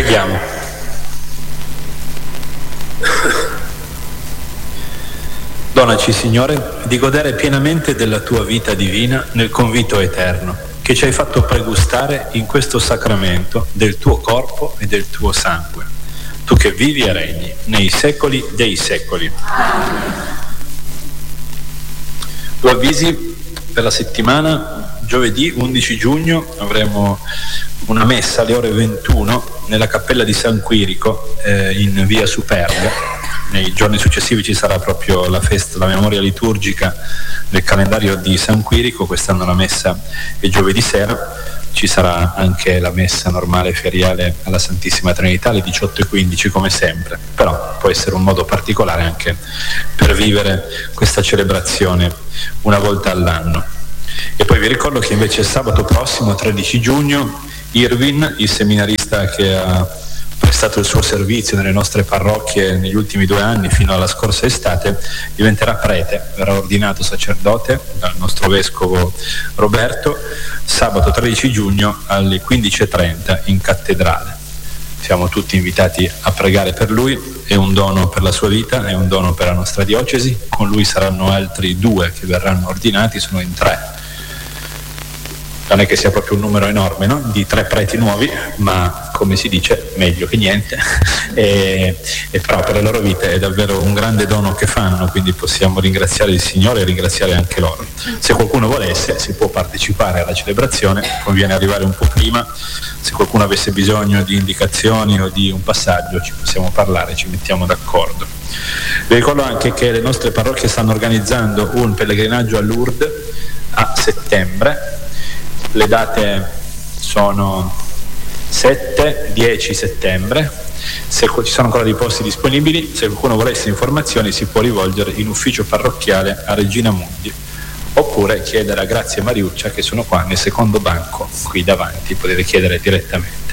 Preghiamo. Donaci, Signore, di godere pienamente della tua vita divina nel convito eterno, che ci hai fatto pregustare in questo sacramento del tuo corpo e del tuo sangue. Tu che vivi e regni nei secoli dei secoli. Due avvisi per la settimana. Giovedì 11 giugno avremo una messa alle ore 21 nella cappella di San Quirico in via Superga. Nei giorni successivi ci sarà proprio la festa, la memoria liturgica del calendario di San Quirico. Quest'anno la messa è giovedì sera. Ci sarà anche la messa normale feriale alla Santissima Trinità alle 18:15 come sempre, però può essere un modo particolare anche per vivere questa celebrazione una volta all'anno. E poi vi ricordo che invece sabato prossimo 13 giugno Irvin, il seminarista che ha prestato il suo servizio nelle nostre parrocchie negli ultimi 2 anni fino alla scorsa estate, diventerà prete, verrà ordinato sacerdote dal nostro vescovo Roberto sabato 13 giugno alle 15:30 in cattedrale. Siamo tutti invitati a pregare per lui, è un dono per la sua vita, è un dono per la nostra diocesi. Con lui saranno altri 2 che verranno ordinati, sono in 3. Non è che sia proprio un numero enorme, no? Di 3 preti nuovi, ma come si dice, meglio che niente. E però per le loro vite è davvero un grande dono che fanno, quindi possiamo ringraziare il Signore e ringraziare anche loro. Se qualcuno volesse, si può partecipare alla celebrazione, conviene arrivare un po' prima. Se qualcuno avesse bisogno di indicazioni o di un passaggio, ci possiamo parlare, ci mettiamo d'accordo. Vi ricordo anche che le nostre parrocchie stanno organizzando un pellegrinaggio a Lourdes a settembre. Le date sono 7-10 settembre. Se ci sono ancora dei posti disponibili, se qualcuno volesse informazioni si può rivolgere in ufficio parrocchiale a Regina Mundi oppure chiedere a Grazia e Mariuccia, che sono qua nel secondo banco qui davanti, potete chiedere direttamente.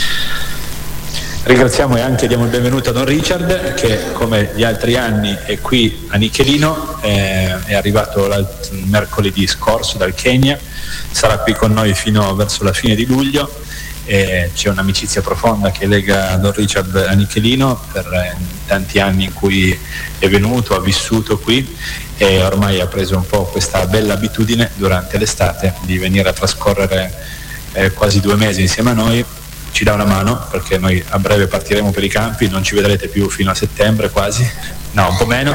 Ringraziamo e anche diamo il benvenuto a Don Richard, che come gli altri anni è qui a Nichelino, è arrivato mercoledì scorso dal Kenya, sarà qui con noi fino verso la fine di luglio. C'è un'amicizia profonda che lega Don Richard a Nichelino per tanti anni in cui è venuto, ha vissuto qui e ormai ha preso un po' questa bella abitudine durante l'estate di venire a trascorrere quasi 2 mesi insieme a noi. Ci dà una mano perché noi a breve partiremo per i campi, non ci vedrete più fino a settembre quasi, no, un po' meno,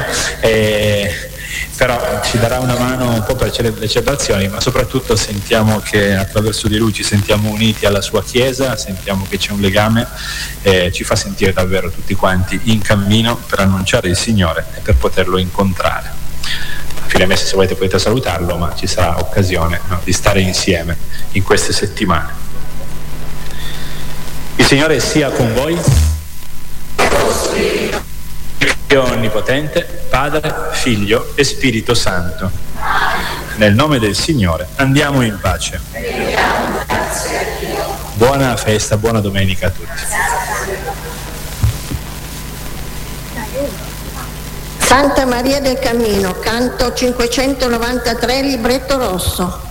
però ci darà una mano un po' per le celebrazioni, ma soprattutto sentiamo che attraverso di lui ci sentiamo uniti alla sua chiesa, sentiamo che c'è un legame, ci fa sentire davvero tutti quanti in cammino per annunciare il Signore e per poterlo incontrare. A fine messa, se volete, potete salutarlo, ma ci sarà occasione, no, di stare insieme in queste settimane. Il Signore sia con voi. Dio Onnipotente, Padre, Figlio e Spirito Santo. Nel nome del Signore andiamo in pace. Buona festa, buona domenica a tutti. Santa Maria del Cammino, canto 593, libretto rosso.